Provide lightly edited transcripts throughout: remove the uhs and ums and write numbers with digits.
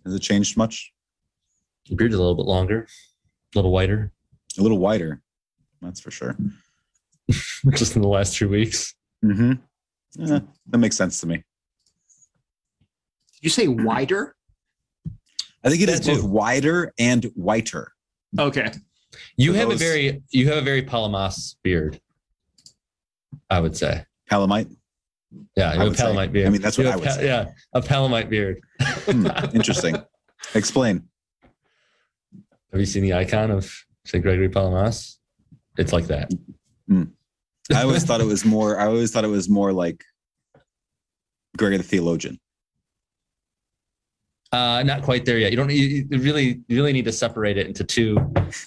Has it changed much? The beard's a little bit longer, a little whiter. A little wider. That's for sure. Just in the last 2 weeks. Mm-hmm. Yeah, that makes sense to me. Did you say wider? I think it is That too. both wider and whiter. Okay. You For have those- a very Palamas beard, I would say. Palamite. Yeah, you have a would say. Palamite beard. I mean, that's what You I have would say. Yeah, a Palamite beard. Interesting. Explain. Have you seen the icon of St. Gregory Palamas? It's like that. I always thought it was more like Gregory the Theologian. Not quite there yet. You really need to separate it into two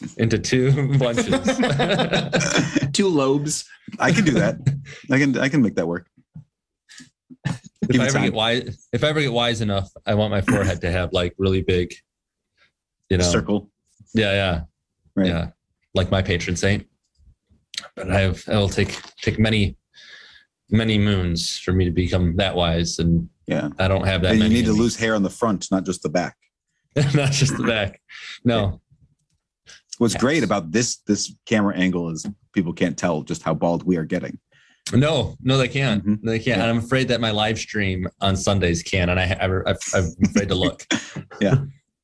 bunches. 2 lobes. I can do that. I can make that work. If I ever get wise enough, I want my forehead to have like really big, Circle. Yeah. Right. Yeah. Like my patron saint. But it'll take many moons for me to become that wise. And Yeah. I don't have that And you many. need to in me. lose hair on the front, not just the back. Not just the back. No. What's Yes. great about this camera angle is people can't tell just how bald we are getting. No, they can't. Mhm. They can't. Yeah. And I'm afraid that my live stream on Sundays can. And I'm afraid to look. Yeah.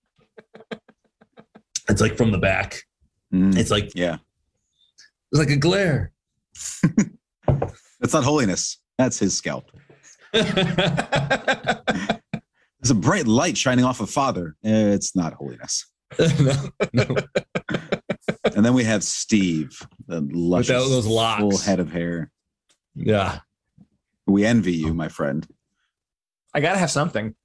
It's like from the back. Mm, It's like yeah. a glare. That's not holiness. That's his scalp. There's a bright light shining off of Father. It's not holiness. no. And then we have Steve, the luscious, Without those locks. full head of hair. Yeah. We envy you, my friend. I got to have something.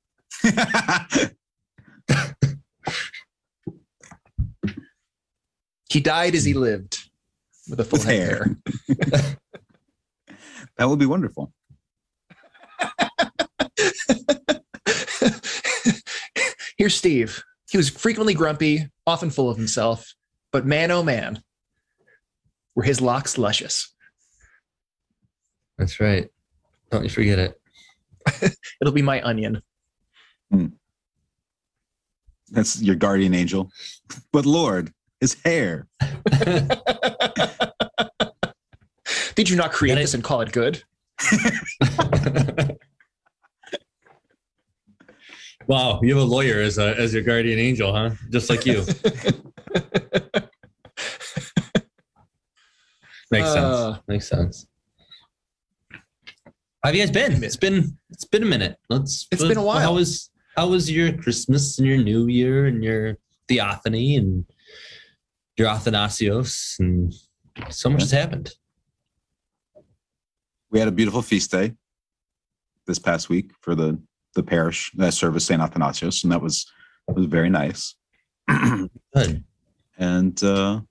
He died as he lived with a full With head of hair. That would be wonderful. Here's Steve. He was frequently grumpy, often full of himself, but man, oh man, were his locks luscious. That's right. Don't you forget it. It'll be my onion. That's your guardian angel. But Lord, his hair. Did you not create That this and call it good? Wow, you have a lawyer as your guardian angel, huh? Just like you. Makes sense. Makes sense. How have you guys been? It's been a minute. It's been a while. How was your Christmas and your New Year and your Theophany and your Athanasios, and so much has happened. We had a beautiful feast day this past week for the parish service, St. Athanasius, and that was very nice. Good. And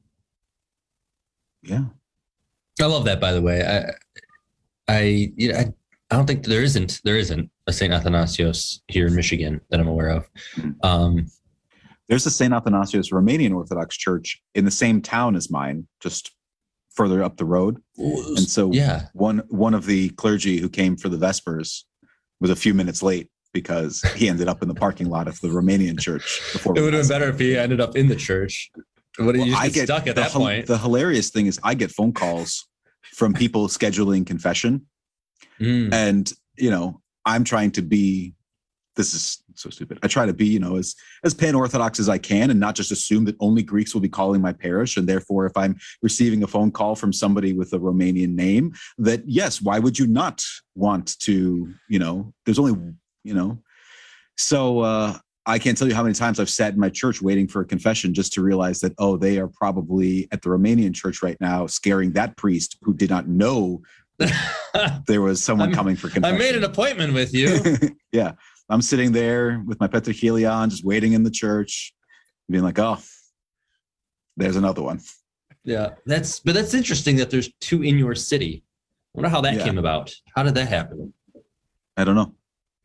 yeah, I love that, by the way. I don't think there isn't a St. Athanasios here in Michigan that I'm aware of. there's a St. Athanasius Romanian Orthodox Church in the same town as mine, just further up the road. And so yeah, one of the clergy who came for the Vespers was a few minutes late because he ended up in the parking lot of the Romanian church before. it would have been better if he ended up in the church. What did you just get stuck at that point? The hilarious thing is I get phone calls from people scheduling confession. And, I'm trying to be, this is so stupid. I try to be, as pan-Orthodox as I can and not just assume that only Greeks will be calling my parish. And therefore, if I'm receiving a phone call from somebody with a Romanian name, that yes, why would you not want to, there's only, So I can't tell you how many times I've sat in my church waiting for a confession just to realize that, they are probably at the Romanian church right now scaring that priest who did not know there was someone coming for confession. I made an appointment with you. Yeah. I'm sitting there with my Petrachilion, just waiting in the church, being like, oh, there's another one. Yeah. That's interesting that there's two in your city. I wonder how that came about. How did that happen? I don't know.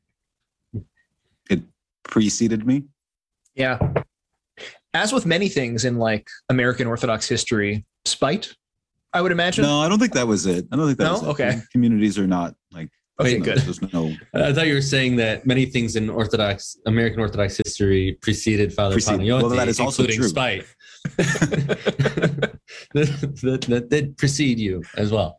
It preceded me. Yeah. As with many things in American Orthodox history, spite, I would imagine. No, I don't think that was it. I don't think that was it. Okay. Communities are not Okay, Wait, good. There's no I thought you were saying that many things in American Orthodox history preceded Father Panayotis, well, that is also including true. spite. that did precede you as well.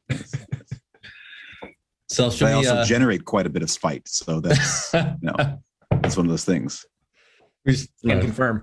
So should they we also generate quite a bit of spite. So that's that's one of those things. Can confirm.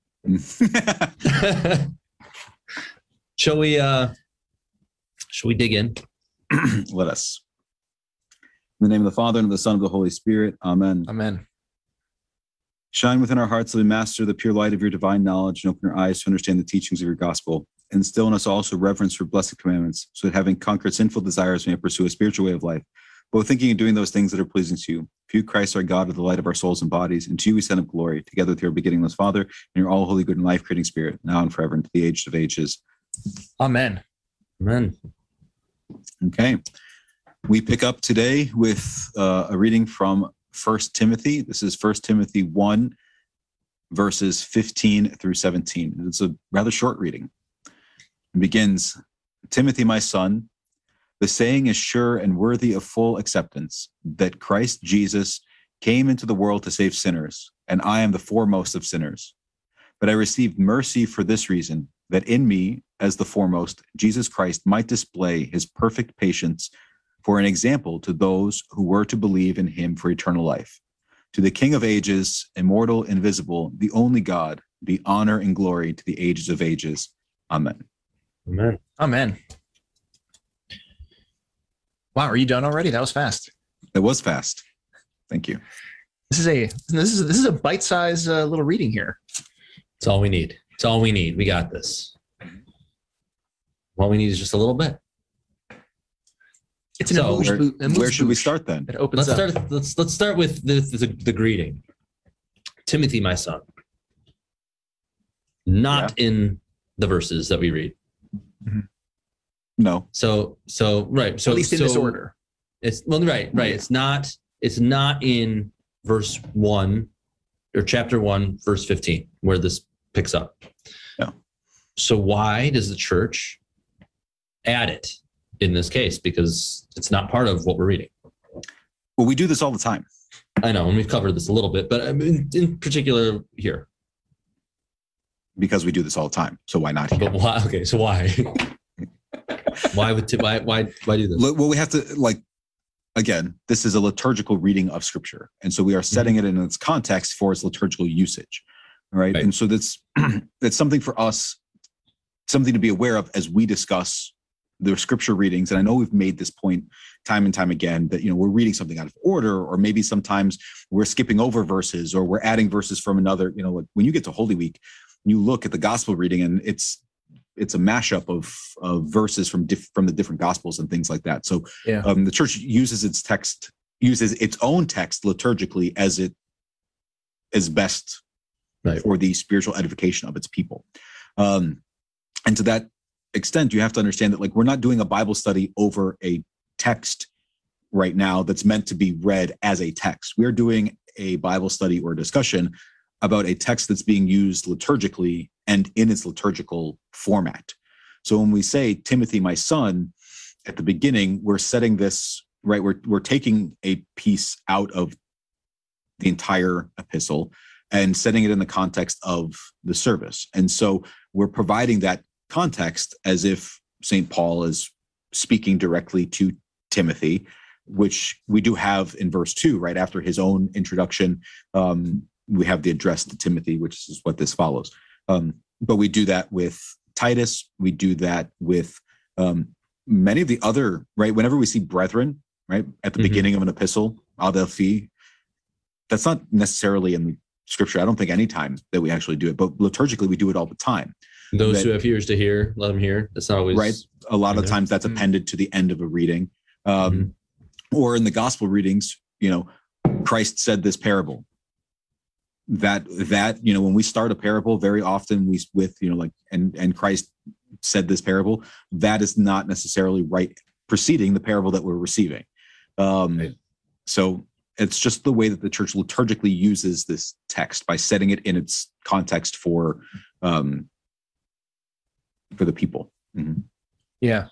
Shall we dig in? Let us. In the name of the Father, and of the Son, and of the Holy Spirit. Amen. Amen. Shine within our hearts that we master the pure light of your divine knowledge and open our eyes to understand the teachings of your gospel. Instill in us also reverence for blessed commandments, so that having conquered sinful desires, we may pursue a spiritual way of life, both thinking and doing those things that are pleasing to you. For you, Christ, our God, are the light of our souls and bodies, and to you we send up glory, together with your beginningless Father, and your all holy, good, and life-creating Spirit, now and forever, into the age of ages. Amen. Amen. Okay. We pick up today with a reading from 1 Timothy. This is 1 Timothy 1, verses 15 through 17. It's a rather short reading. It begins, Timothy, my son, the saying is sure and worthy of full acceptance, that Christ Jesus came into the world to save sinners, and I am the foremost of sinners. But I received mercy for this reason, that in me, as the foremost, Jesus Christ might display his perfect patience for an example to those who were to believe in him for eternal life. To the King of ages, immortal, invisible, the only God, be honor and glory to the ages of ages. Amen. Amen. Amen. Wow, are you done already? That was fast. It was fast. Thank you. This is a bite-sized little reading here. It's all we need. It's all we need. We got this. All we need is just a little bit. It's an So, Where should we start then? It opens Let's up. start. Let's start with the greeting. Timothy, my son. Not in the verses that we read. No. So right. So At least in this order. It's right. It's not in verse 1 or chapter 1, verse 15, where this picks up. No. So why does the church add it in this case? Because it's not part of what we're reading. Well, we do this all the time. I know, and we've covered this a little bit, but in particular here. Because we do this all the time. So why not here? But why? Okay, so why? why do this? Well, we have to, again, this is a liturgical reading of scripture. And so we are setting it in its context for its liturgical usage. Right. And so that's something for us, something to be aware of as we discuss the scripture readings. And I know we've made this point time and time again that, we're reading something out of order, or maybe sometimes we're skipping over verses, or we're adding verses from another, when you get to Holy Week, you look at the gospel reading and it's a mashup of verses from the different gospels and things like that. So the church uses its own text liturgically as it is best for the spiritual edification of its people. And to that extent, you have to understand that we're not doing a Bible study over a text right now that's meant to be read as a text. We're doing a Bible study or discussion about a text that's being used liturgically and in its liturgical format. So when we say, Timothy, my son, at the beginning, we're setting this, right? We're taking a piece out of the entire epistle and setting it in the context of the service. And so we're providing that context as if St. Paul is speaking directly to Timothy, which we do have in verse 2, right after his own introduction. We have the address to Timothy, which is what this follows. But we do that with Titus. We do that with many of the other, right? Whenever we see brethren, right, at the beginning of an epistle, Adelphi, that's not necessarily in the scripture. I don't think any time that we actually do it, but liturgically we do it all the time. Those who have ears to hear, let them hear. That's not always right. A lot of times that's appended to the end of a reading, or in the gospel readings. Christ said this parable. That when we start a parable, very often and Christ said this parable. That is not necessarily right preceding the parable that we're receiving. So it's just the way that the church liturgically uses this text by setting it in its context for the people. Yeah.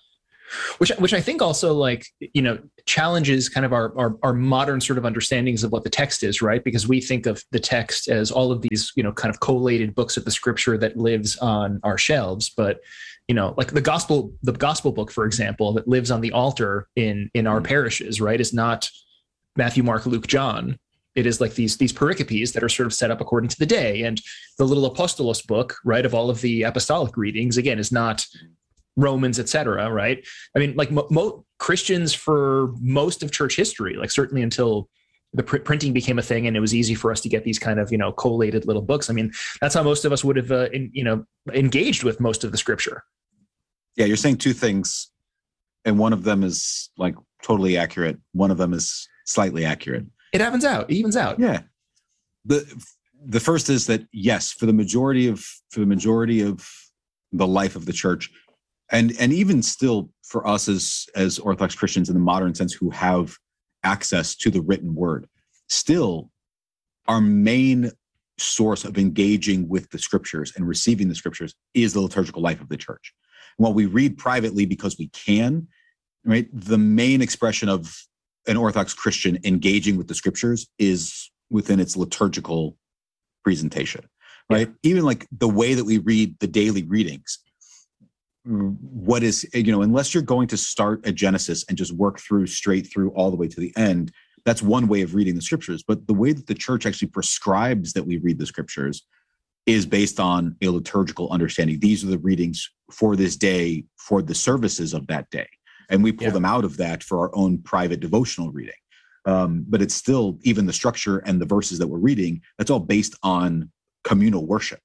Which I think also, like, challenges kind of our modern sort of understandings of what the text is, right? Because we think of the text as all of these, kind of collated books of the scripture that lives on our shelves. But, like the gospel book, for example, that lives on the altar in our parishes, right, is not Matthew, Mark, Luke, John. It is like these pericopes that are sort of set up according to the day. And the little Apostolos book, right, of all of the apostolic readings, again, is not Romans, etc. Right? I mean, like Christians for most of church history, like certainly until the printing became a thing and it was easy for us to get these kind of, collated little books. I mean, that's how most of us would have, engaged with most of the scripture. Yeah, you're saying two things, and one of them is like totally accurate. One of them is slightly accurate. It evens out. Yeah. The first is that, yes, for the majority of the life of the church, and even still for us as Orthodox Christians in the modern sense who have access to the written word, still our main source of engaging with the scriptures and receiving the scriptures is the liturgical life of the church. While we read privately because we can, right, the main expression of an Orthodox Christian engaging with the scriptures is within its liturgical presentation, right? Yeah. Even like the way that we read the daily readings, what is, unless you're going to start at Genesis and just work straight through all the way to the end, that's one way of reading the scriptures. But the way that the church actually prescribes that we read the scriptures is based on a liturgical understanding. These are the readings for this day, for the services of that day. And we pull them out of that for our own private devotional reading. But it's still, even the structure and the verses that we're reading, that's all based on communal worship.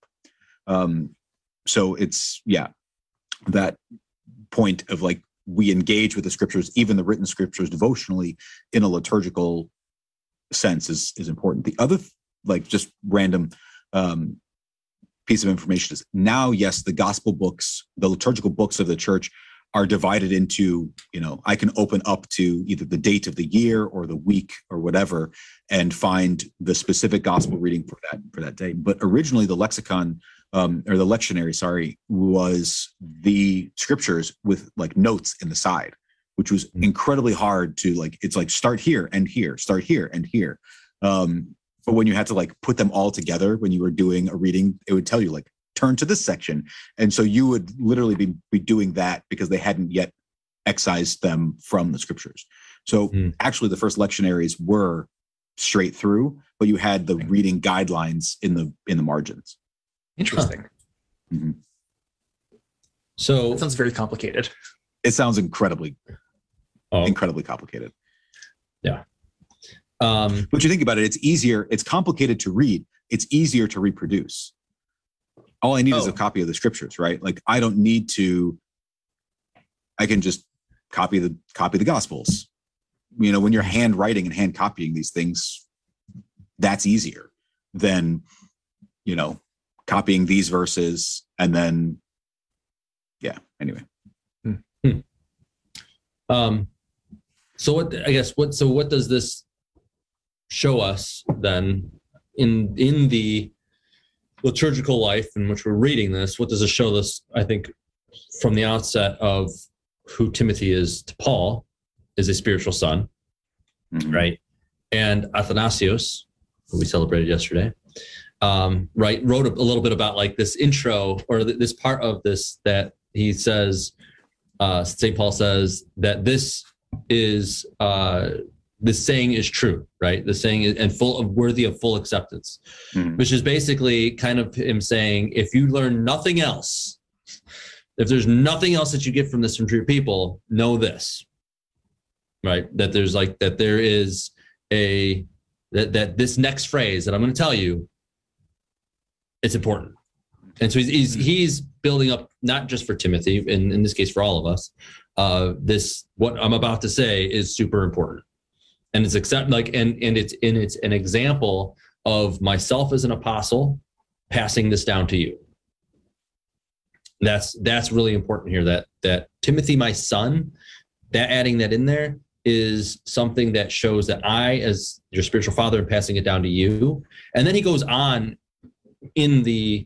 So it's, that point of like, we engage with the scriptures, even the written scriptures devotionally in a liturgical sense is important. The other, like, just random piece of information is now, yes, the gospel books, the liturgical books of the church are divided into, I can open up to either the date of the year or the week or whatever, and find the specific gospel reading for that day. But originally the lexicon, or the lectionary, was the scriptures with like notes in the side, which was incredibly hard to like, it's like start here and here, start here and here. But when you had to like put them all together, when you were doing a reading, it would tell you like, turn to this section. And so you would literally be doing that because they hadn't yet excised them from the scriptures. So actually the first lectionaries were straight through, but you had the reading guidelines in the margins. Interesting. Huh. Mm-hmm. So that sounds very complicated. It sounds incredibly complicated. Yeah. But you think about it, it's easier. It's complicated to read. It's easier to reproduce. All I need is a copy of the scriptures, right? Like I don't need to, I can just copy the gospels. When you're handwriting and hand copying these things, that's easier than, copying these verses and then, anyway. So what does this show us then in the liturgical life in which we're reading this? What does it show us, I think, from the outset of who Timothy is to Paul, is a spiritual son, right? And Athanasios, who we celebrated yesterday, wrote a little bit about like this intro or this part of this that he says, St. Paul says that this saying is true, right? The saying is worthy of full acceptance, which is basically kind of him saying, if you learn nothing else, if there's nothing else that you get from this from your people, know this, right? That there's like, that there is that this next phrase that I'm going to tell you, it's important. And so he's building up, not just for Timothy, in this case, for all of us, what I'm about to say is super important. And it's it's an example of myself as an apostle passing this down to you. That's really important here. That Timothy, my son, that adding that in there is something that shows that I, as your spiritual father, am passing it down to you. And then he goes on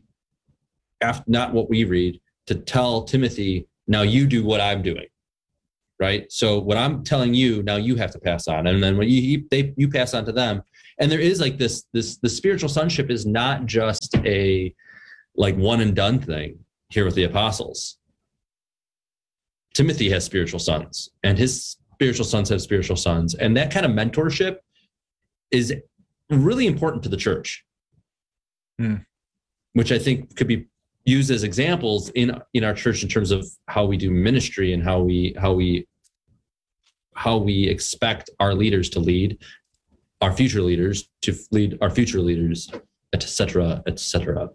not what we read, to tell Timothy, now you do what I'm doing. right? So what I'm telling you now, you have to pass on, and then when you pass on to them. And there is like the spiritual sonship is not just a like one and done thing here with the apostles. Timothy has spiritual sons, and his spiritual sons have spiritual sons, and that kind of mentorship is really important to the church, which I think could be used as examples in our church in terms of how we do ministry and how we expect our leaders to lead, our future leaders to lead our future leaders, etc., etc.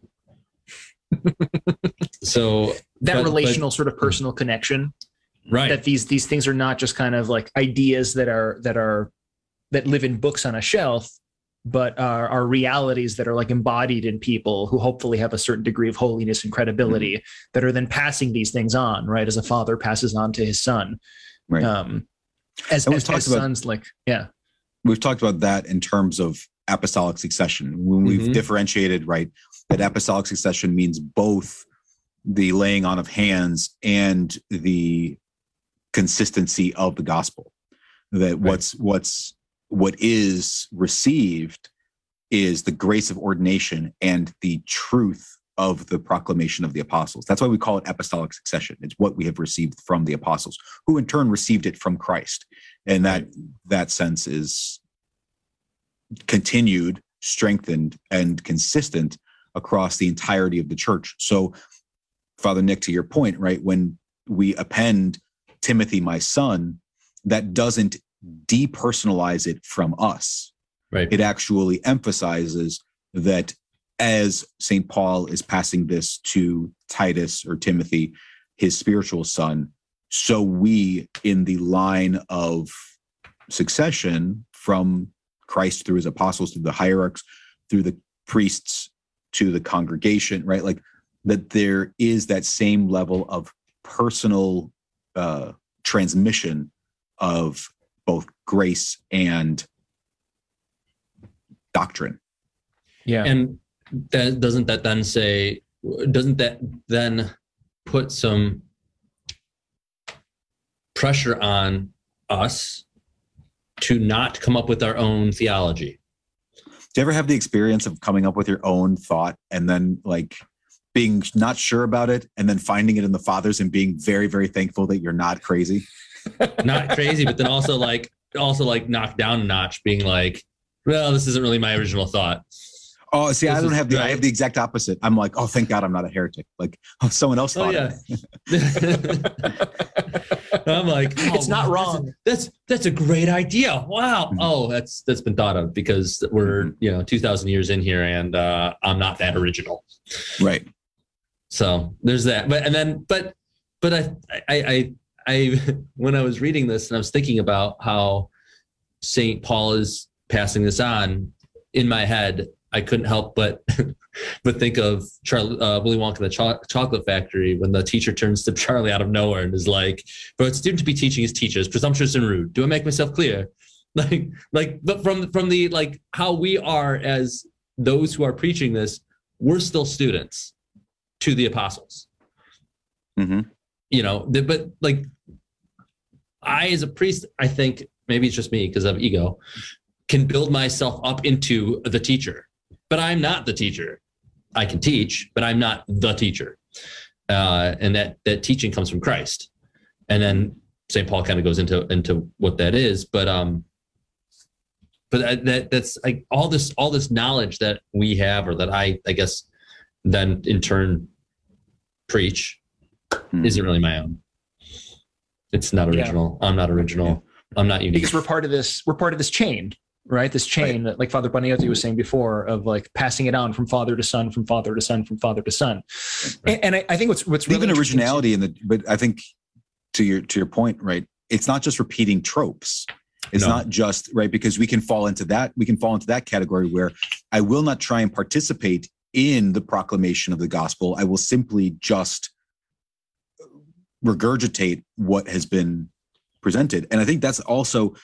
So that relational sort of personal connection, right? That these things are not just kind of like ideas that live in books on a shelf, but are realities that are like embodied in people who hopefully have a certain degree of holiness and credibility that are then passing these things on, right? As a father passes on to his son, right? As sons, like, yeah. We've talked about that in terms of apostolic succession. When we've differentiated, right, that apostolic succession means both the laying on of hands and the consistency of the gospel. That what is received is the grace of ordination and the truth of the proclamation of the apostles. That's why we call it apostolic succession. It's what we have received from the apostles, who in turn received it from Christ. And that sense is continued, strengthened, and consistent across the entirety of the church. So, Father Nick, to your point, right, when we append Timothy, my son, that doesn't depersonalize it from us. Right. It actually emphasizes that as St. Paul is passing this to Titus or Timothy, his spiritual son, so we, in the line of succession from Christ through his apostles, through the hierarchs, through the priests to the congregation, right? Like that there is that same level of personal transmission of both grace and doctrine. Yeah. And doesn't that then put some pressure on us to not come up with our own theology? Do you ever have the experience of coming up with your own thought and then like being not sure about it and then finding it in the fathers and being very, very thankful that you're not crazy? Not crazy, but then also knocked down a notch, being like, well, this isn't really my original thought. Oh, see, I have the exact opposite. I'm like, oh, thank God I'm not a heretic. Like, oh, someone else thought it. I'm like, it's not wrong. That's a great idea. Wow. Mm-hmm. Oh, that's been thought of because we're 2,000 years in here, and I'm not that original. Right. So there's that. But I when I was reading this and I was thinking about how St. Paul is passing this on, in my head, I couldn't help but think of Willy Wonka and the Chocolate Factory, when the teacher turns to Charlie out of nowhere and is like, "For a student to be teaching his teachers, presumptuous and rude. Do I make myself clear?" But from the like how we are as those who are preaching this, we're still students to the apostles. Mm-hmm. But like I, as a priest, I think maybe it's just me because of ego, can build myself up into the teacher. But I'm not the teacher. I can teach, but I'm not the teacher. And that teaching comes from Christ. And then St. Paul kind of goes into what that is. But that's like all this knowledge that we have, or that I guess then in turn preach, isn't really my own. It's not original. Yeah. I'm not original. Yeah. I'm not unique. Because we're part of this chain. Right, this chain, right, like Father Boniotti was saying before, of like passing it on from father to son, from father to son, from father to son. Right. And I think what's really even originality but I think to your point, right? It's not just repeating tropes. It's not just right, because we can fall into that category where I will not try and participate in the proclamation of the gospel. I will simply just regurgitate what has been presented, and I think that's also,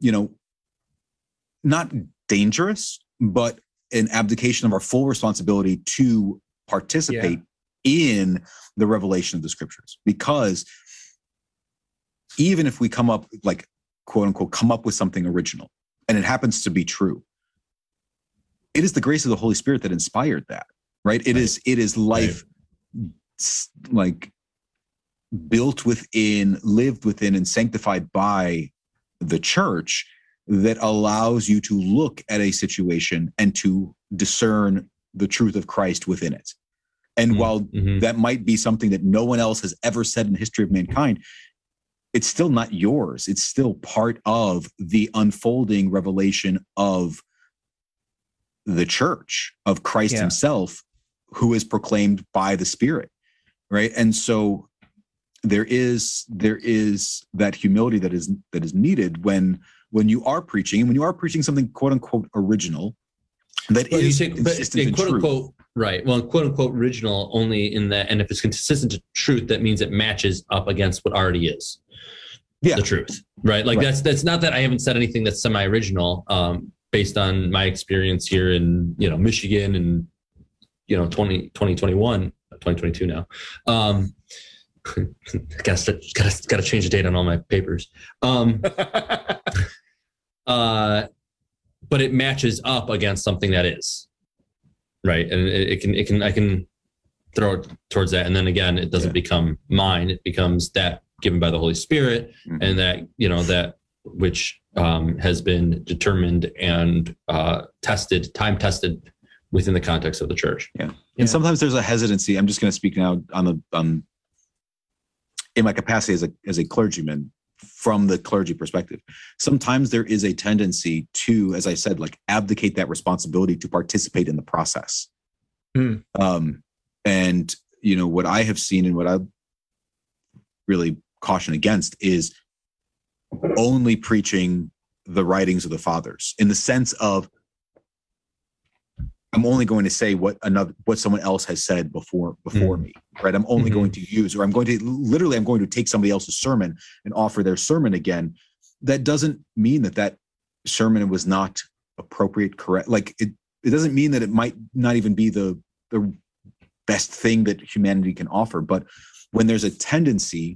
not dangerous, but an abdication of our full responsibility to participate in the revelation of the scriptures. Because even if we come up, like, quote unquote, come up with something original, and it happens to be true, it is the grace of the Holy Spirit that inspired that, right? It is life, like, built within, lived within, and sanctified by the church that allows you to look at a situation and to discern the truth of Christ within it. And while that might be something that no one else has ever said in the history of mankind, it's still not yours. It's still part of the unfolding revelation of the church, of Christ himself, who is proclaimed by the Spirit, right? And so there is that humility that is needed when you are preaching, and when you are preaching something quote unquote original that is consistent in quote truth. Unquote, right. Well, quote unquote original only in that, and if it's consistent to truth, that means it matches up against what already is the truth, right? Like that's not that I haven't said anything that's semi-original, based on my experience here in Michigan and 2021, 2022 now. Gotta change the date on all my papers. But it matches up against something that is right, and I can throw it towards that, and then again, it doesn't become mine; it becomes that given by the Holy Spirit, and that that which has been determined and time tested within the context of the church. And sometimes there's a hesitancy. I'm just going to speak now on in my capacity as a clergyman, from the clergy perspective. Sometimes there is a tendency to, as I said, like, abdicate that responsibility to participate in the process. And what I have seen, and what I really caution against, is only preaching the writings of the fathers, in the sense of, I'm only going to say what someone else has said before me, right? I'm only going to use, or I'm going to take somebody else's sermon and offer their sermon again. That doesn't mean that sermon was not appropriate, correct. Like, it doesn't mean that it might not even be the best thing that humanity can offer. But when there's a tendency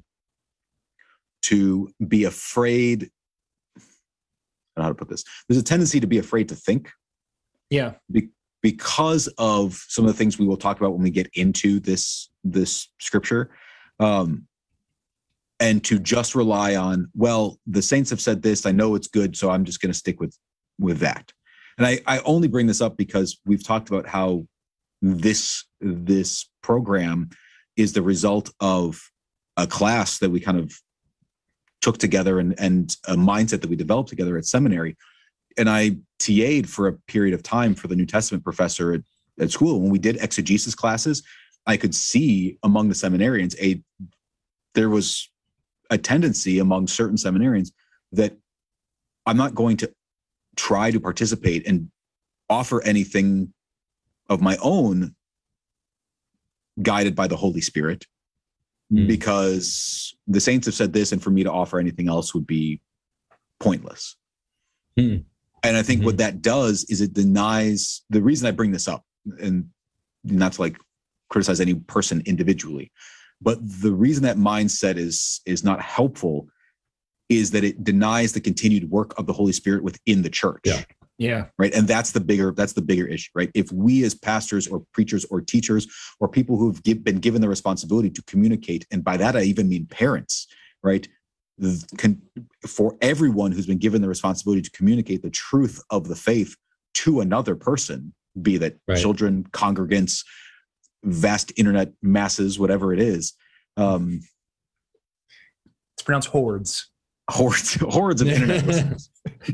to be afraid, I don't know how to put this. There's a tendency to be afraid to think. Yeah. Because of some of the things we will talk about when we get into this scripture, and to just rely on, well, the saints have said this, I know it's good, so I'm just going to stick with that. And I only bring this up because we've talked about how this program is the result of a class that we kind of took together, and a mindset that we developed together at seminary. And I TA'd for a period of time for the New Testament professor at school. When we did exegesis classes, I could see among the seminarians there was a tendency among certain seminarians that I'm not going to try to participate and offer anything of my own guided by the Holy Spirit, because the saints have said this, and for me to offer anything else would be pointless. And I think what that does is it denies, the reason I bring this up, and not to like criticize any person individually, but the reason that mindset is not helpful is that it denies the continued work of the Holy Spirit within the church. Yeah. Right. And that's the bigger issue, right? If we as pastors or preachers or teachers or people who've been given the responsibility to communicate, and by that I even mean parents, right? For everyone who's been given the responsibility to communicate the truth of the faith to another person, be that children, congregants, vast internet masses, whatever it is. It's pronounced hordes. Hordes of internet listeners.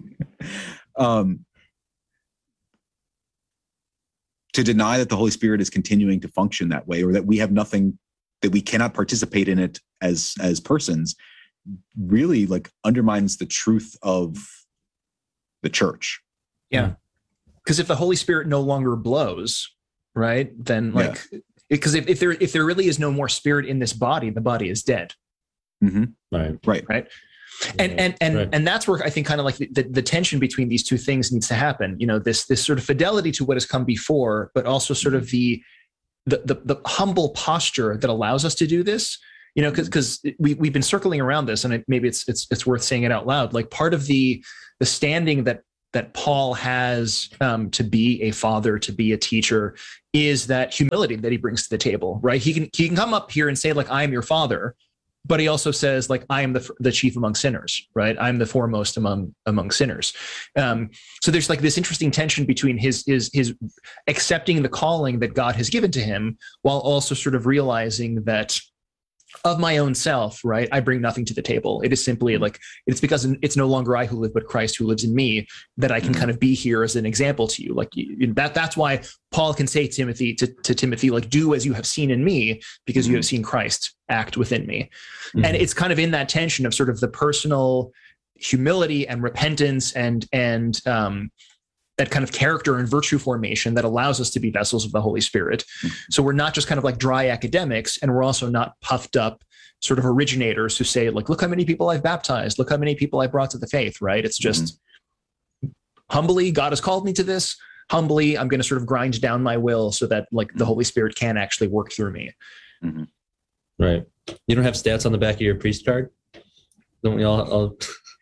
To deny that the Holy Spirit is continuing to function that way, or that we have nothing, that we cannot participate in it as persons, really like undermines the truth of the church. Yeah. Because if the Holy Spirit no longer blows, right, then like, because if there really is no more spirit in this body, the body is dead. Right. And that's where I think kind of like the tension between these two things needs to happen. This sort of fidelity to what has come before, but also sort of the humble posture that allows us to do this. because we've been circling around this, and maybe it's worth saying it out loud. Like part of the standing that Paul has to be a father, to be a teacher, is that humility that he brings to the table, right? He can come up here and say, like, I am your father, but he also says, like, I am the chief among sinners, right? I'm the foremost among sinners. So there's like this interesting tension between his accepting the calling that God has given to him, while also sort of realizing that of my own self, right, I bring nothing to the table. It is simply like, it's because it's no longer I who live, but Christ who lives in me, that I can kind of be here as an example to you. Like that's why Paul can say to Timothy, like, do as you have seen in me, because you have seen Christ act within me. And it's kind of in that tension of sort of the personal humility and repentance and that kind of character and virtue formation that allows us to be vessels of the Holy Spirit. So we're not just kind of like dry academics, and we're also not puffed up sort of originators who say, like, look how many people I've baptized, look how many people I brought to the faith, right? It's just humbly, God has called me to this. Humbly, I'm going to sort of grind down my will so that, like, the Holy Spirit can actually work through me. Right. You don't have stats on the back of your priest card? Don't we all?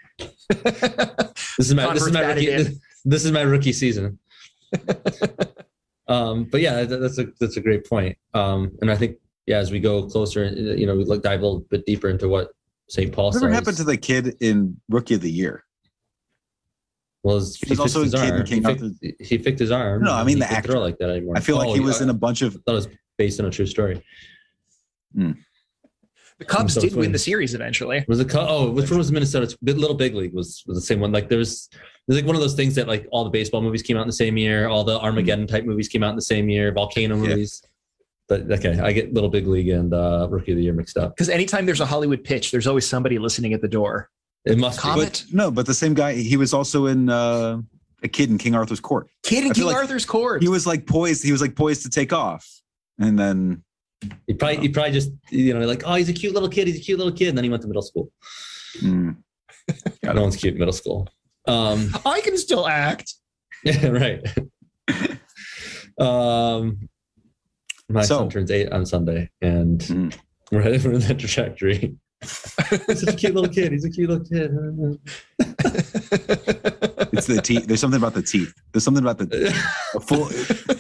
This is my rookie season. But yeah, that's a great point. And I think, yeah, as we go closer, we dive a little bit deeper into what St. Paul says. Whatever happened to the kid in Rookie of the Year? Well, he was also a kid in King Arthur. He fixed his arm. No, I mean the actor like that anymore. I feel like he was in a bunch of. I thought it was based on a true story. The Cubs did win the series eventually. Was it? Oh, which one was Minnesota? Little Big League was the same one. Like there's like one of those things that, like, all the baseball movies came out in the same year, all the Armageddon type movies came out in the same year, volcano movies. But okay, I get Little Big League and Rookie of the Year mixed up. Because anytime there's a Hollywood pitch, there's always somebody listening at the door. It must Comet? Be. But the same guy. He was also in A Kid in King Arthur's Court. Arthur's Court. He was like poised. He was like poised to take off, and then. He probably just, like, oh, he's a cute little kid. And then he went to middle school. No one's cute in middle school. I can still act. Yeah, right. My son turns 8 on Sunday, and we're headed for that trajectory. He's such a cute little kid. It's the teeth. There's something about the teeth. There's something about the full.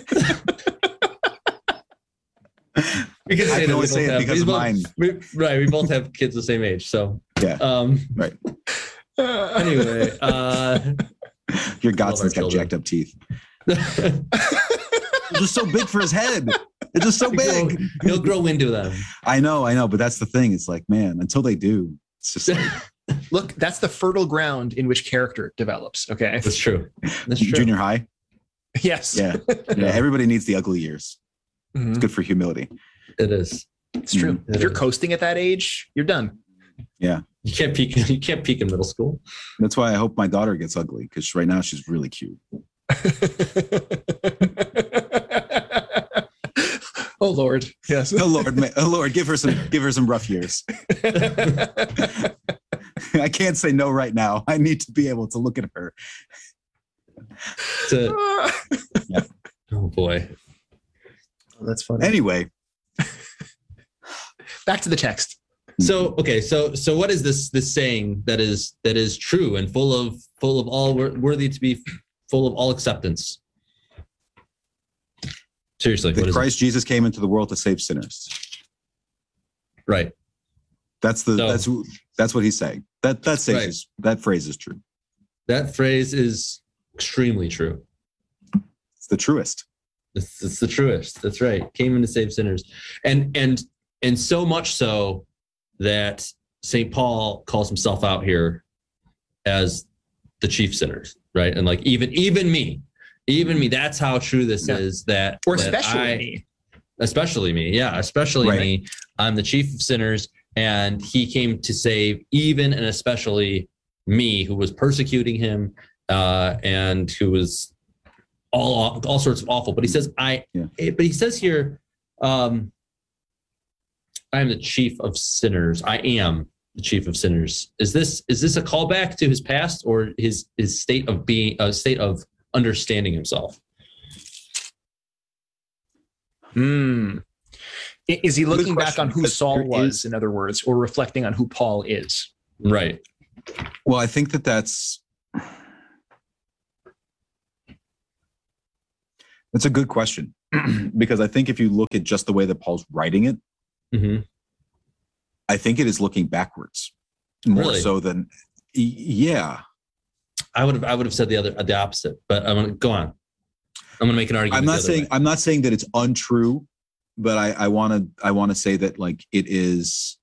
We can say I can only say it because of mine. We both have kids the same age, so yeah. Right. Anyway, your Godson's got jacked up teeth. They're just so big for his head. They're just so big. He'll grow into them. I know, but that's the thing. It's like, man, until they do, it's just like. Look, that's the fertile ground in which character develops. Okay, that's true. That's true. Junior high. Yes. Yeah. Everybody needs the ugly years. It's good for humility. It is. It's true. If you're coasting at that age, you're done. Yeah. You can't peak in middle school. That's why I hope my daughter gets ugly, because right now she's really cute. Oh Lord. Yes. Oh Lord, give her some rough years. I can't say no right now. I need to be able to look at her. Yeah. Oh boy. Oh, that's funny. Anyway, back to the text. So okay, so what is this saying that is true and full of all worthy to be full of all acceptance? Seriously, that Christ Jesus came into the world to save sinners. Right. That's what he's saying. That phrase is true. That phrase is extremely true. It's the truest. It's the truest. That's right. Came in to save sinners, and so much so that St. Paul calls himself out here as the chief sinners, right? And like even me. That's how true this is. Especially me. Yeah, especially right. Me. I'm the chief of sinners, and he came to save even and especially me, who was persecuting him, and who was all sorts of awful. But he says But he says here, I am the chief of sinners. I am the chief of sinners. Is this a callback to his past or his state of being a state of understanding himself? Is he looking back on who because Saul there was, in other words, or reflecting on who Paul is? Right. Well, I think that's a good question because I think if you look at just the way that Paul's writing it, Mm-hmm. I think it is looking backwards more Really? so than, yeah. I would have said the opposite, but I'm gonna go on. I'm gonna make an argument. I'm not saying that it's untrue, but I want to say that like it is.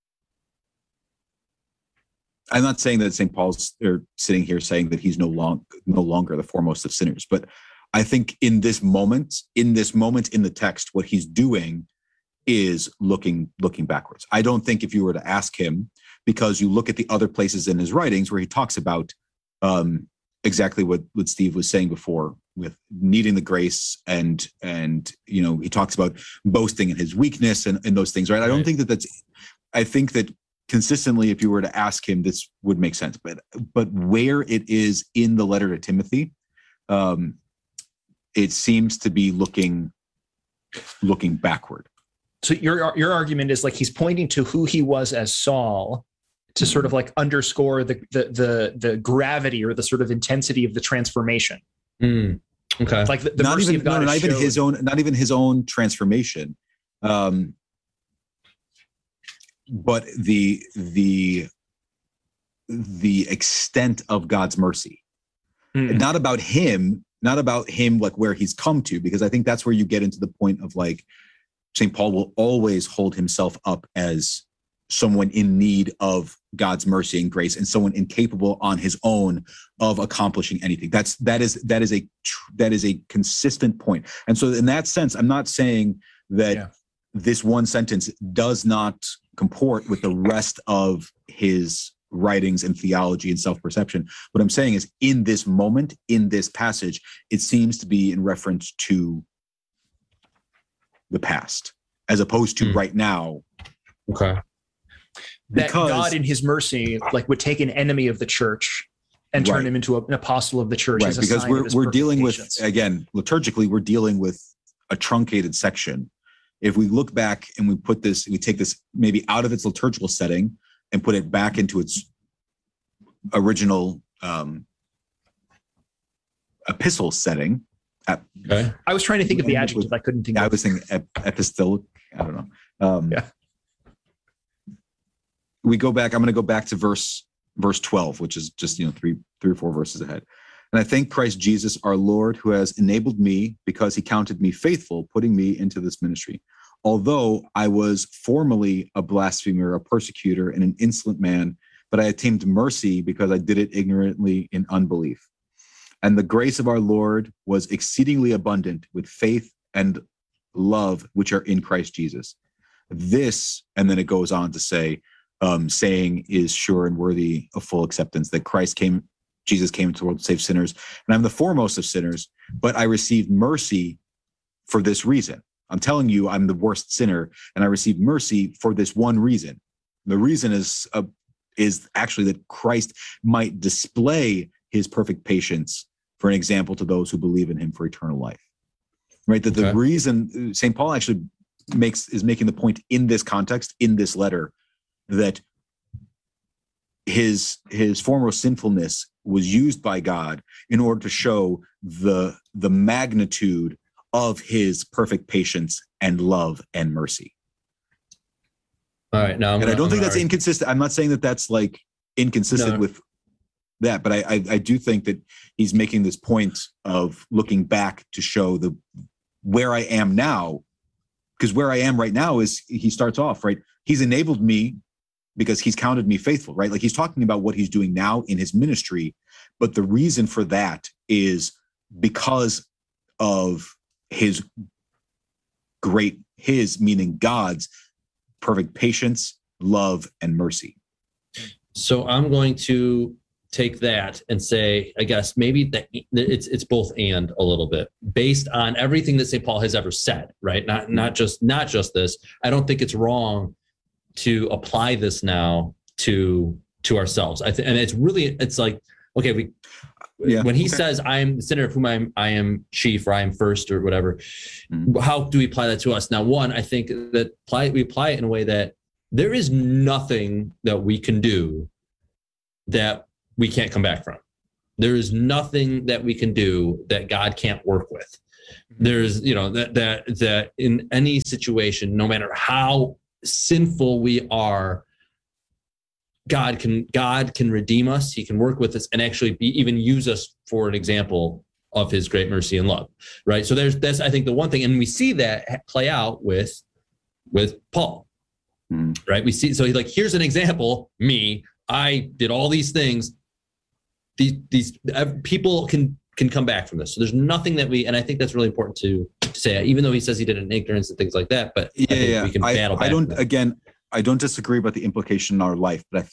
I'm not saying that St. Paul's sitting here saying that he's no longer the foremost of sinners, but I think in this moment in the text, what he's doing is looking backwards. I don't think if you were to ask him, because you look at the other places in his writings where he talks about exactly what Steve was saying before with needing the grace and he talks about boasting in his weakness and those things, right? I don't think I think that consistently, if you were to ask him, this would make sense. But where it is in the letter to Timothy, it seems to be looking backward. So your argument is like he's pointing to who he was as Saul to sort of like underscore the gravity or the sort of intensity of the transformation. Okay. Like the mercy of God. Not even his own transformation. But the extent of God's mercy. Not about him like where he's come to, because I think that's where you get into the point of like St. Paul will always hold himself up as someone in need of God's mercy and grace and someone incapable on his own of accomplishing anything. That is a consistent point. And so in that sense, I'm not saying that this one sentence does not comport with the rest of his writings and theology and self-perception. What I'm saying is in this moment, in this passage, it seems to be in reference to the past as opposed to right now. Okay. That God in his mercy like would take an enemy of the church and turn him into an apostle of the church. Right, because we're dealing with, again, liturgically, we're dealing with a truncated section. If we look back and we take this maybe out of its liturgical setting and put it back into its original epistle setting. Okay. I was trying to think of the adjective. I couldn't think of it. I was thinking epistolic. I don't know. We go back. I'm going to go back to verse 12, which is just, 3 or 4 verses ahead. And I thank Christ Jesus, our Lord, who has enabled me because he counted me faithful, putting me into this ministry. Although I was formerly a blasphemer, a persecutor, and an insolent man, but I attained mercy because I did it ignorantly in unbelief. And the grace of our Lord was exceedingly abundant with faith and love, which are in Christ Jesus. This, and then it goes on to say, saying is sure and worthy of full acceptance, that Jesus came into the world to save sinners, and I'm the foremost of sinners, but I received mercy for this reason. I'm telling you, I'm the worst sinner, and I received mercy for this one reason. The reason is actually that Christ might display his perfect patience for an example to those who believe in him for eternal life. Right? That the reason St. Paul actually is making the point in this context, in this letter, that his former sinfulness was used by God in order to show the magnitude of his perfect patience and love and mercy. All right. Now, I don't think that's inconsistent. I'm not saying that that's like inconsistent with that, but I do think that he's making this point of looking back to show where I am now, because where I am right now is he starts off, right? He's enabled me because he's counted me faithful, right? Like he's talking about what he's doing now in his ministry, but the reason for that is because of meaning God's perfect patience, love, and mercy. So I'm going to take that and say, I guess maybe that it's both and a little bit based on everything that St. Paul has ever said, right? Not just this. I don't think it's wrong to apply this now to ourselves. And it's like, okay, when he says, I am the sinner of whom I am chief, or I am first, or whatever, how do we apply that to us? Now, one, I think that we apply it in a way that there is nothing that we can do that we can't come back from. There is nothing that we can do that God can't work with. There's, that in any situation, no matter how sinful we are, God can redeem us. He can work with us and actually even use us for an example of his great mercy and love. Right. So that's, I think, the one thing. And we see that play out with Paul. Right. We see, so he's like, here's an example. Me, I did all these things. These people can come back from this. So there's nothing that and I think that's really important to say, even though he says he did it in ignorance and things like that, but I think we can battle back. I don't disagree about the implication in our life, but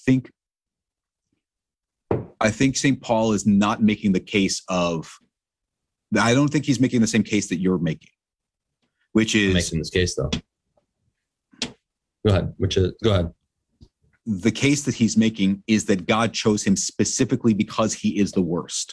I think St. Paul is not making the case I don't think he's making the same case that you're making, which is making this case though. Go ahead. Go ahead. The case that he's making is that God chose him specifically because he is the worst.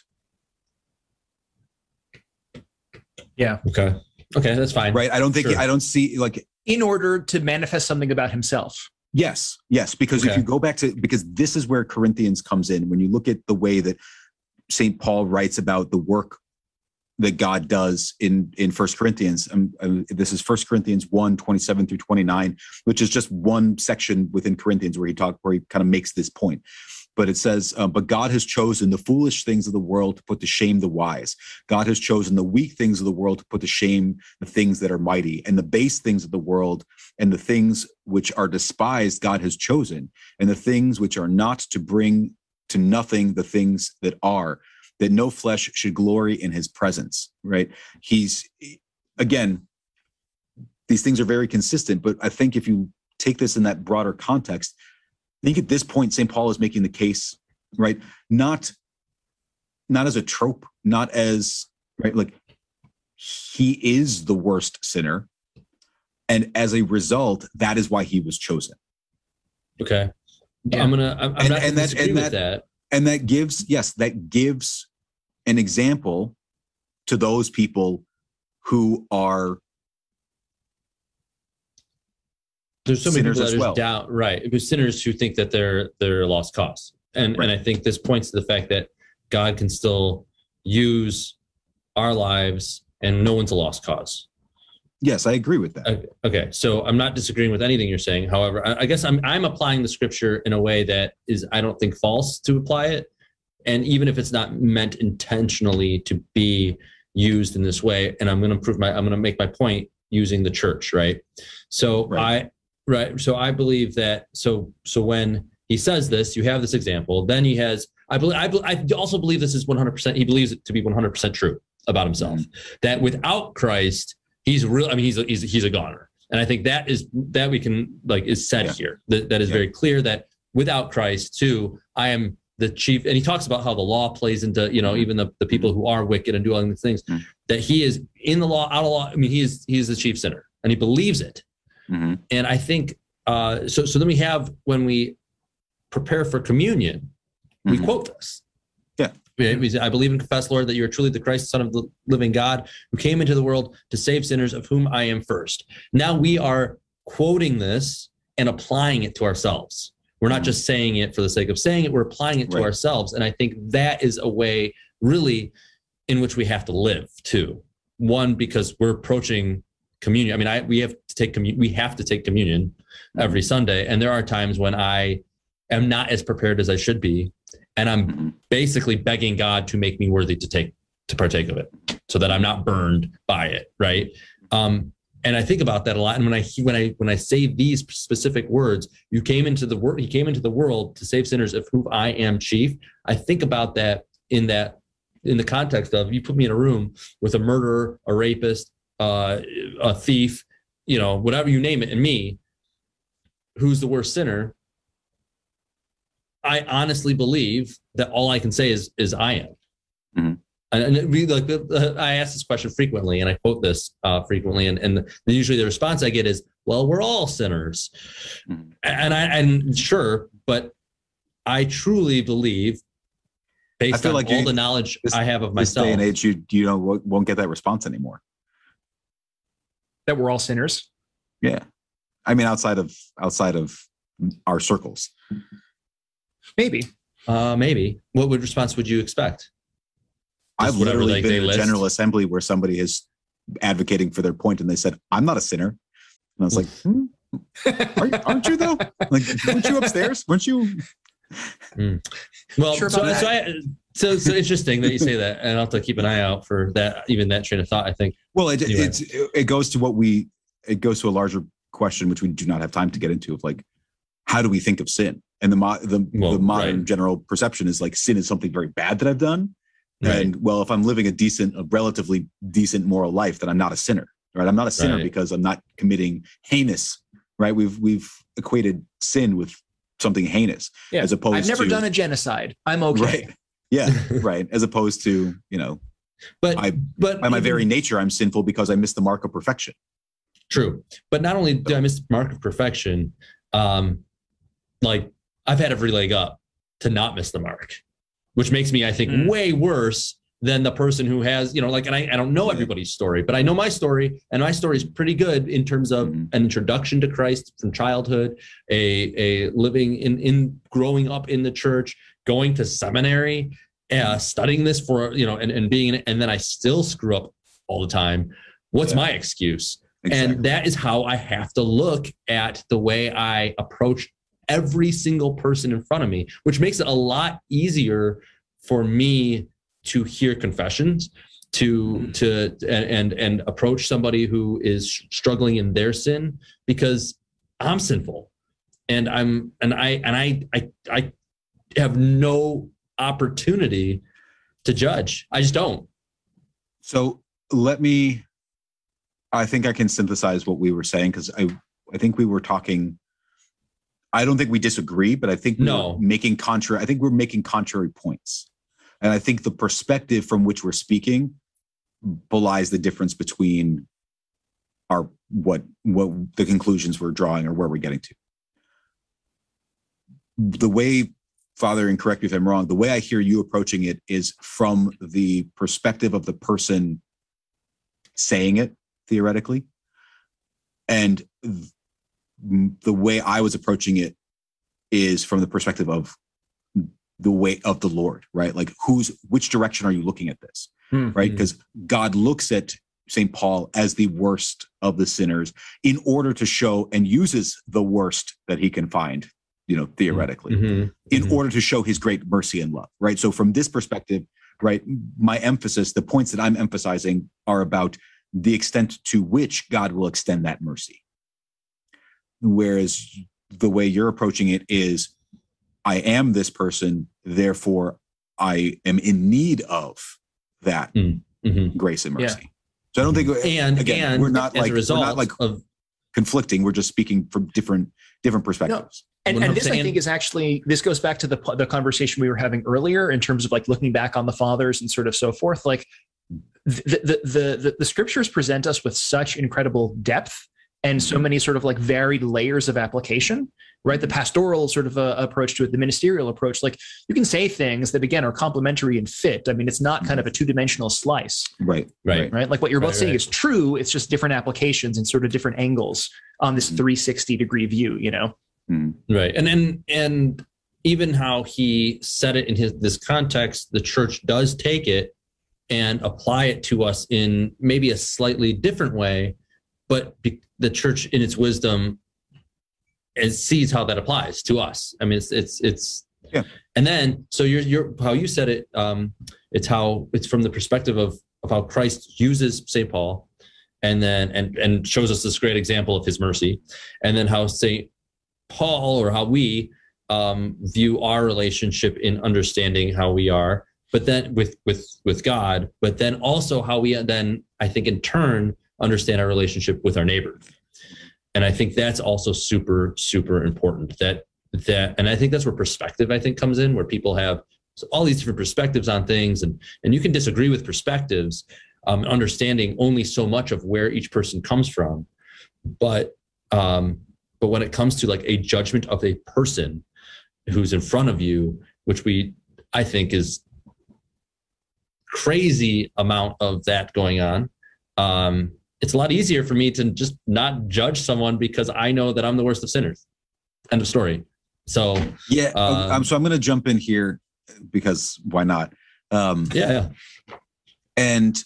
Yeah. Okay, that's fine. Right. I don't think, I don't see, like, in order to manifest something about himself. Yes. Because if you go back because this is where Corinthians comes in, when you look at the way that St. Paul writes about the work that God does in 1 Corinthians. This is 1 Corinthians 1, 27 through 29, which is just one section within Corinthians where he kind of makes this point. But it says, but God has chosen the foolish things of the world to put to shame the wise. God has chosen the weak things of the world to put to shame the things that are mighty, and the base things of the world and the things which are despised God has chosen, and the things which are not, to bring to nothing the things that are, that no flesh should glory in his presence. Right? Again, these things are very consistent, but I think if you take this in that broader context, I think at this point, St. Paul is making the case, right? Not as a trope, not as, right? Like, he is the worst sinner. And as a result, that is why he was chosen. Okay. Yeah. I'm not disagreeing with that. And that gives an example to those people who are, there's so many people that are down, right? There's sinners who think that they're a lost cause, and I think this points to the fact that God can still use our lives, and no one's a lost cause. Yes, I agree with that. Okay, so I'm not disagreeing with anything you're saying. However, I guess I'm applying the scripture in a way that is, I don't think, false to apply it, and even if it's not meant intentionally to be used in this way, and I'm going to make my point using the church, right? So So I believe that. So when he says this, you have this example. Then he has. I also believe this is 100%. He believes it to be 100% true about himself. That without Christ, he's real. I mean, he's a goner. And I think that we can is said here. That is very clear. That without Christ, too, I am the chief. And he talks about how the law plays into even the people who are wicked and do all these things. That he is in the law, out of law. I mean, he is the chief sinner, and he believes it. And I think so then we have, when we prepare for communion, we quote this. Yeah. I believe and confess, Lord, that you are truly the Christ, Son of the living God, who came into the world to save sinners, of whom I am first. Now we are quoting this and applying it to ourselves. We're not just saying it for the sake of saying it, we're applying it to ourselves. And I think that is a way really in which we have to live too. One, because we're approaching communion. I mean, we have to take communion every Sunday, and there are times when I am not as prepared as I should be, and I'm basically begging God to make me worthy to partake of it, so that I'm not burned by it, right? And I think about that a lot. And when I say these specific words, he came into the world to save sinners, of whom I am chief. I think about that in the context of, you put me in a room with a murderer, a rapist, a thief, whatever you name it, and me, who's the worst sinner. I honestly believe that all I can say is I am. And I ask this question frequently, and I quote this frequently, and usually the response I get is, well, we're all sinners. And sure, but I truly believe based feel on like all the knowledge I have of This myself. day and age, you know, won't get that response anymore. That we're all sinners. Yeah. I mean, outside of our circles. Maybe. Maybe. What response would you expect? I've Just whatever literally been they in a list? general assembly where somebody is advocating for their point and they said, I'm not a sinner. And I was like, aren't you though? Like, weren't you upstairs? Weren't you? Well, Sure so, about so interesting that you say that, and I'll have to keep an eye out for that, even that train of thought, I think. Well, Anyway. it goes to a larger question, which we do not have time to get into, of like, how do we think of sin? And the modern right. general perception is like sin is something very bad that I've done. Right. And well, if I'm living a relatively decent moral life, then I'm not a sinner, right? I'm not a sinner Right. because I'm not committing heinous, right? We've equated sin with something heinous, Yeah. as opposed I've never to done a genocide. I'm okay. right. Yeah, right. As opposed to, you know, But by my very nature, I'm sinful because I miss the mark of perfection. true. But not only do I miss the mark of perfection, like I've had every leg up to not miss the mark, which makes me, I think, way worse than the person who has, you know, like, and I don't know everybody's story, but I know my story, and my story is pretty good in terms of an introduction to Christ from childhood, a living in growing up in the church, going to seminary, studying this for, you know, and being in it, and then I still screw up all the time. What's my excuse? Exactly. And that is how I have to look at the way I approach every single person in front of me, which makes it a lot easier for me to hear confessions, and approach somebody who is struggling in their sin, because I'm sinful, and I have no opportunity to judge. I just don't. So I think I can synthesize what we were saying, because I think we were talking. I don't think we disagree, but I think we're making contrary points. And I think the perspective from which we're speaking belies the difference between what the conclusions we're drawing or where we're getting to. The way, Father, and correct me if I'm wrong, the way I hear you approaching it is from the perspective of the person saying it, theoretically. And the way I was approaching it is from the perspective of the way of the Lord, right? Like which direction are you looking at this, right? Because God looks at St. Paul as the worst of the sinners in order to show, and uses the worst that he can find, you know, theoretically, in order to show his great mercy and love, right? So from this perspective, right, my emphasis, the points that I'm emphasizing are about the extent to which God will extend that mercy. Whereas the way you're approaching it is, I am this person, therefore I am in need of that grace and mercy. Yeah. So I don't think, and we're not like conflicting. We're just speaking from different perspectives. No. And this, I think, is actually, this goes back to the conversation we were having earlier in terms of like looking back on the fathers and sort of so forth. Like the scriptures present us with such incredible depth and so many sort of like varied layers of application, right? The pastoral sort of approach to it, the ministerial approach, like you can say things that again are complementary and fit. I mean, it's not kind of a two-dimensional slice. Right. Like what you're both saying is true. It's just different applications and sort of different angles on this 360-degree view, you know? Right. And even how he said it in this context, the church does take it and apply it to us in maybe a slightly different way, but the church in its wisdom sees how that applies to us. I mean, it's yeah. And then, so you're how you said it, it's from the perspective of how Christ uses St. Paul and then, and shows us this great example of his mercy. And then how St. Paul, or how we view our relationship in understanding how we are, but then with God, but then also how we then, I think in turn, understand our relationship with our neighbor. And I think that's also super, super important that, and I think that's where perspective, I think, comes in, where people have all these different perspectives on things, and you can disagree with perspectives, understanding only so much of where each person comes from. But when it comes to like a judgment of a person who's in front of you, which I think is crazy amount of that going on, it's a lot easier for me to just not judge someone because I know that I'm the worst of sinners. End of story. So yeah, so I'm going to jump in here because why not? Yeah. And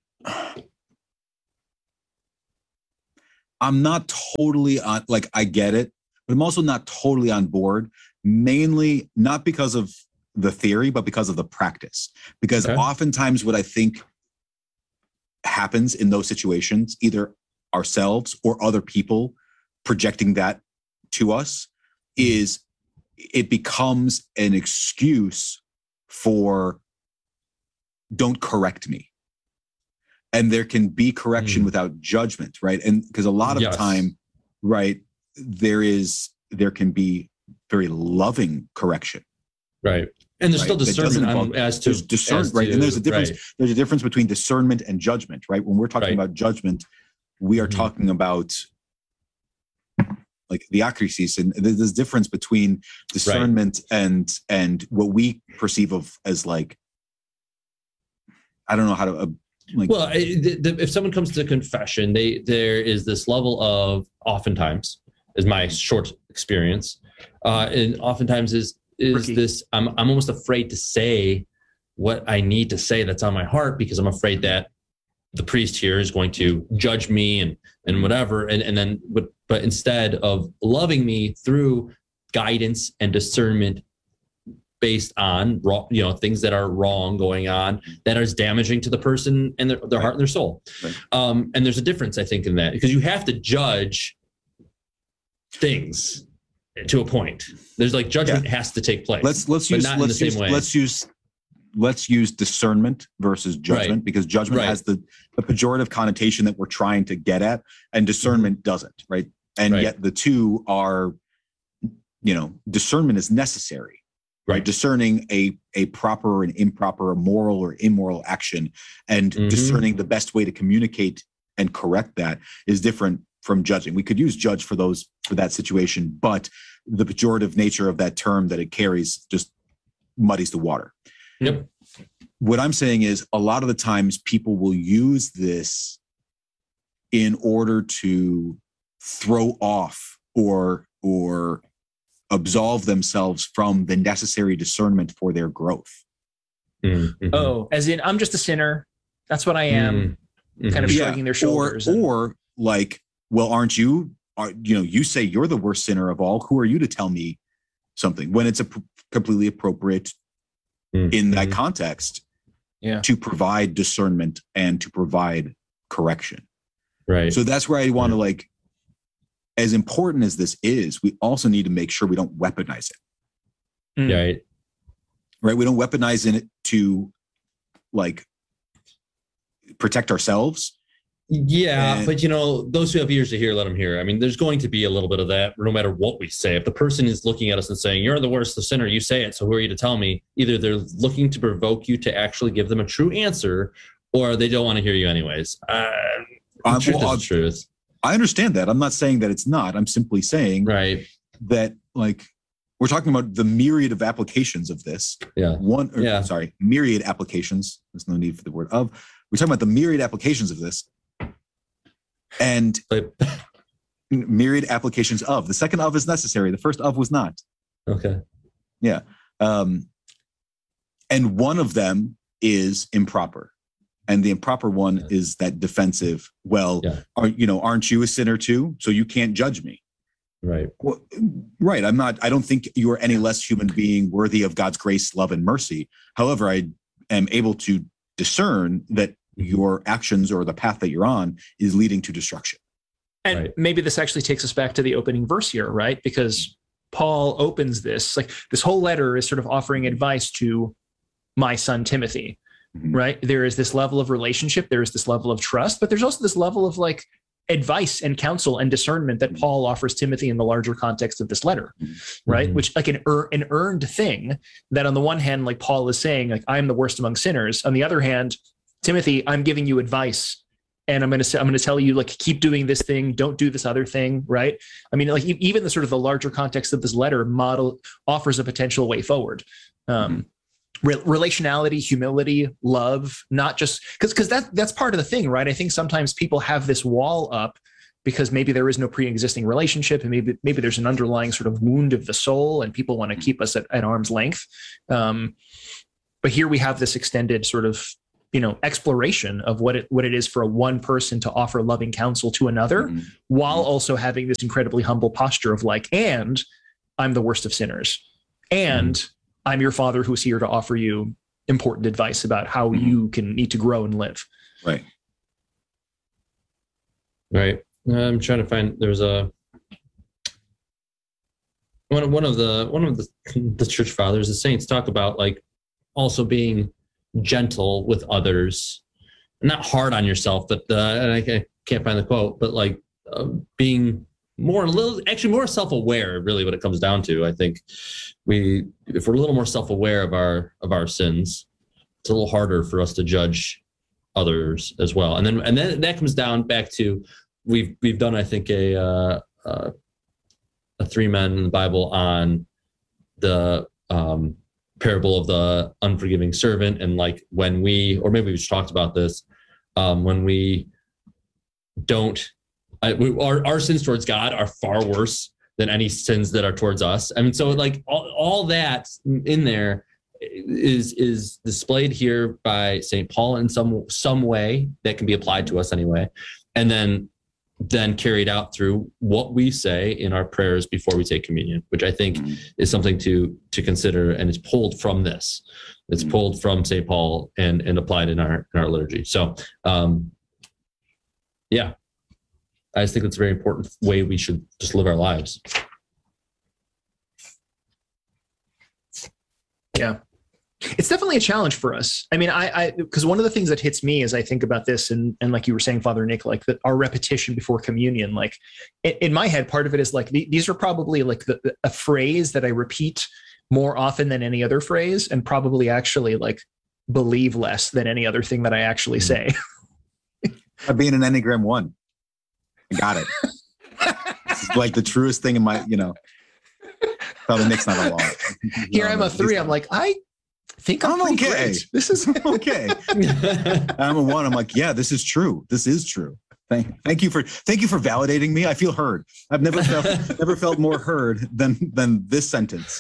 I'm not totally on, like, I get it, but I'm also not totally on board, mainly not because of the theory, but because of the practice. Because oftentimes what I think happens in those situations, either ourselves or other people projecting that to us, is it becomes an excuse for don't correct me. And there can be correction without judgment, right? And because a lot of time, right, there can be very loving correction. Right. And there's still discernment as to discernment, right? And there's a difference. Right. There's a difference between discernment and judgment, right? When we're talking about judgment, we are talking about like the diakrisis, and there's a difference between discernment and what we perceive of as like, I don't know how to. Well, if someone comes to confession, there is this level of, oftentimes, is my short experience, and oftentimes is this, I'm almost afraid to say what I need to say that's on my heart, because I'm afraid that the priest here is going to judge me and whatever, and then but instead of loving me through guidance and discernment based on things that are wrong going on, that is damaging to the person and their heart and their soul. Right. And there's a difference, I think, in that, because you have to judge things to a point. There's like judgment has to take place. Let's use discernment versus judgment, because judgment has the pejorative connotation that we're trying to get at, and discernment doesn't, right? And yet the two are, discernment is necessary. Right, discerning a proper or an improper, a moral or immoral action, and discerning the best way to communicate and correct that is different from judging. We could use judge for that situation, but the pejorative nature of that term that it carries just muddies the water. Yep. What I'm saying is, a lot of the times people will use this in order to throw off or absolve themselves from the necessary discernment for their growth. Mm-hmm. Oh, as in, I'm just a sinner. That's what I am. Mm-hmm. Kind of shrugging their shoulders. Or like, well, aren't you? You say you're the worst sinner of all. Who are you to tell me something? When it's completely appropriate in that context to provide discernment and to provide correction. Right. So that's where I want to like, as important as this is, we also need to make sure we don't weaponize it. Right. We don't weaponize it to like protect ourselves. Yeah. But those who have ears to hear, let them hear. I mean, there's going to be a little bit of that no matter what we say. If the person is looking at us and saying, you're the worst, the sinner, you say it, so who are you to tell me? Either they're looking to provoke you to actually give them a true answer, or they don't want to hear you anyways. Truth is truth. I understand that. I'm not saying that it's not. I'm simply saying that, like, we're talking about the myriad of applications of this. Myriad applications. There's no need for the word of. We're talking about the myriad applications of this. And myriad applications of. The second of is necessary. The first of was not. Okay. Yeah. And one of them is improper. And the improper one is that defensive, aren't you a sinner too? So you can't judge me. Right. Well, right. I don't think you are any less human being worthy of God's grace, love, and mercy. However, I am able to discern that your actions or the path that you're on is leading to destruction. And maybe this actually takes us back to the opening verse here, right? Because Paul opens this whole letter is sort of offering advice to my son, Timothy. Right. There is this level of relationship. There is this level of trust, but there's also this level of like advice and counsel and discernment that Paul offers Timothy in the larger context of this letter. Right. Which like an earned thing that on the one hand, like Paul is saying, like, I'm the worst among sinners. On the other hand, Timothy, I'm giving you advice and I'm going to tell you, like, keep doing this thing. Don't do this other thing. Right. I mean, like even the sort of the larger context of this letter offers a potential way forward. relationality, humility, love, not just because that's part of the thing, right? I think sometimes people have this wall up because maybe there is no pre-existing relationship, and maybe there's an underlying sort of wound of the soul, and people want to keep us at arm's length. But here we have this extended sort of, exploration of what it is for one person to offer loving counsel to another, while also having this incredibly humble posture of like, and I'm the worst of sinners, and I'm your father who's here to offer you important advice about how you need to grow and live. Right. Right. I'm trying to find. There's one of the church fathers, the saints, talk about like also being gentle with others, not hard on yourself, but and I can't find the quote, but like being more self-aware, really what it comes down to. I think if we're a little more self-aware of our sins, it's a little harder for us to judge others as well. And then that comes down back to we've done, I think, a 3 men in the Bible on the parable of the unforgiving servant, and like when or maybe we just talked about this, when we don't. Our sins towards God are far worse than any sins that are towards us. I mean, so like all that in there is displayed here by St. Paul in some way that can be applied to us anyway, and then carried out through what we say in our prayers before we take communion, which I think is something to consider, and it's pulled from this. It's pulled from St. Paul and applied in our liturgy. So, yeah. I just think that's a very important way we should just live our lives. Yeah. It's definitely a challenge for us. I mean, because one of the things that hits me as I think about this, and like you were saying, Father Nick, like our repetition before communion, like in my head, part of it is like, these are probably like a phrase that I repeat more often than any other phrase, and probably actually like believe less than any other thing that I actually say. I'd be in an Enneagram 1. I got it. This is like the truest thing in my, Father Nick's not a law. Here I'm a 3. I'm like, I think I'm okay. Great. This is okay. I'm a 1. I'm like, yeah, this is true. This is true. Thank you for validating me. I feel heard. I've never felt more heard than this sentence.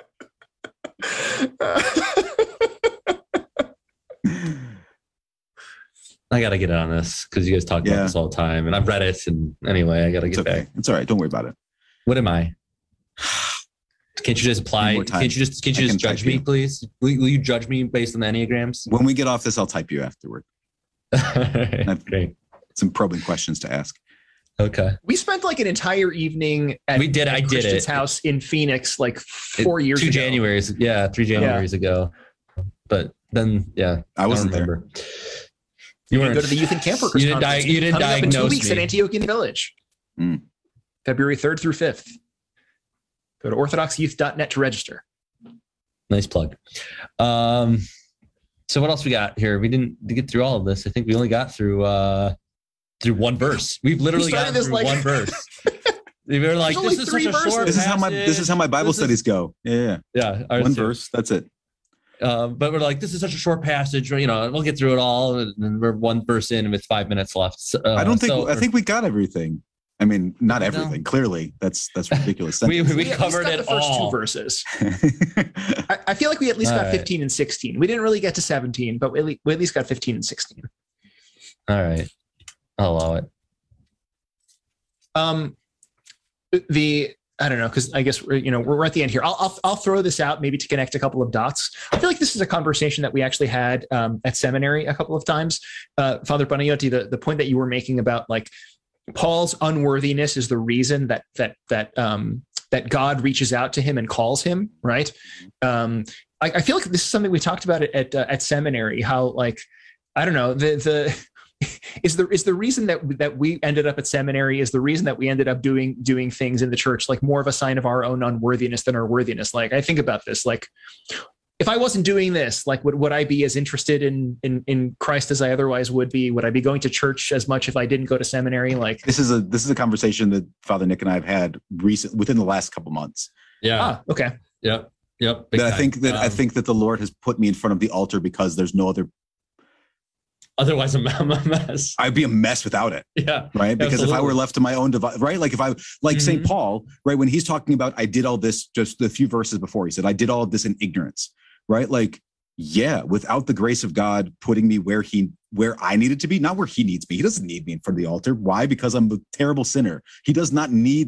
I got to get on this because you guys talk about this all the time, and I've read it. And anyway, I got to get back. It's all right. Don't worry about it. What am I? Can't you just apply? Can't you just judge me, please? Will you judge me based on the Enneagrams? When we get off this, I'll type you afterward. Great. Some probing questions to ask. Okay. We spent like an entire evening at Christian's house in Phoenix like 4 years ago. 3 Januaries ago. But then, I wasn't there. You weren't. Go to the Youth and Camp Workers Conference. You didn't diagnose me. 2 weeks at Antiochian Village. February 3rd through 5th. Go to orthodoxyouth.net to register. Nice plug. So what else we got here? We didn't get through all of this. I think we only got through one verse. We've literally gotten through one verse. We were like, this is such a short passage. This is how my Bible studies go. Yeah. One verse. That's it. But we're like, this is such a short passage. We'll get through it all, and then we're one verse in, and with 5 minutes left. I think we got everything. I mean, not everything. No. Clearly, that's ridiculous. we covered it the first all. 2 verses. I feel like we at least got 15 and 16. We didn't really get to 17, but we at least got 15 and 16. All right, I'll allow it. I don't know, because I guess we're at the end here. I'll throw this out maybe to connect a couple of dots. I feel like this is a conversation that we actually had at seminary a couple of times. Father Panayotti, the point that you were making about like Paul's unworthiness is the reason that God reaches out to him and calls him, right? I feel like this is something we talked about at seminary. How like I don't know is the reason that we ended up at seminary is the reason that we ended up doing things in the church like more of a sign of our own unworthiness than our worthiness. Like I think about this, like if I wasn't doing this, like would I be as interested in Christ as I otherwise would be? Would I be going to church as much if I didn't go to seminary? Like this is a conversation that Father Nick and I have had within the last couple months. Yeah. Okay. Yeah. Yep. That I think that the Lord has put me in front of the altar because there's no other. Otherwise, I'm a mess. I'd be a mess without it. Yeah. Right. Because if I were left to my own device, right? Like if I, like St. Paul, right? When he's talking about, I did all this, just a few verses before, he said, I did all of this in ignorance, right? Like, yeah, without the grace of God putting me where I needed to be, not where he needs me. He doesn't need me in front of the altar. Why? Because I'm a terrible sinner. He does not need